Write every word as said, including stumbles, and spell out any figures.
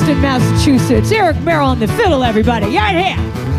Boston, Massachusetts. Eric Merrill on the fiddle, everybody. Right here.